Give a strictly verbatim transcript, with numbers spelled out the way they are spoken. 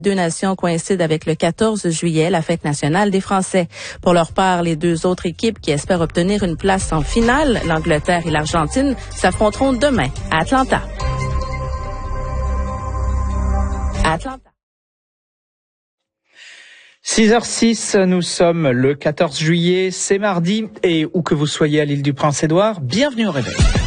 Deux nations coïncident avec le quatorze juillet, la fête nationale des Français. Pour leur part, les deux autres équipes qui espèrent obtenir une place en finale, l'Angleterre et l'Argentine, s'affronteront demain à Atlanta. À Atlanta. six heures six, nous sommes le quatorze juillet, c'est mardi, et où que vous soyez à l'île du Prince-Édouard, bienvenue au réveil.